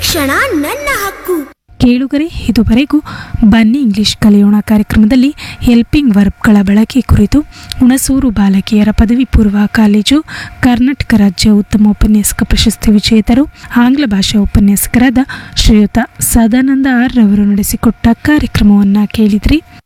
ಶಿಕ್ಷಣ ನನ್ನ ಹಕ್ಕು. ಕೇಳುಗರೆ, ಇದುವರೆಗೂ ಬನ್ನಿ ಇಂಗ್ಲಿಷ್ ಕಲಿಯೋಣ ಕಾರ್ಯಕ್ರಮದಲ್ಲಿ ಹೆಲ್ಪಿಂಗ್ ವರ್ಬ್ಗಳ ಬಳಕೆ ಕುರಿತು ಹುಣಸೂರು ಬಾಲಕಿಯರ ಪದವಿ ಪೂರ್ವ ಕಾಲೇಜು ಕರ್ನಾಟಕ ರಾಜ್ಯ ಉತ್ತಮ ಉಪನ್ಯಾಸಕ ಪ್ರಶಸ್ತಿ ವಿಜೇತರು ಆಂಗ್ಲ ಭಾಷಾ ಉಪನ್ಯಾಸಕರಾದ ಶ್ರೀಯುತ ಸದಾನಂದ ಆರ್ ರವರು ನಡೆಸಿಕೊಟ್ಟ ಕಾರ್ಯಕ್ರಮವನ್ನು ಕೇಳಿದ್ರಿ.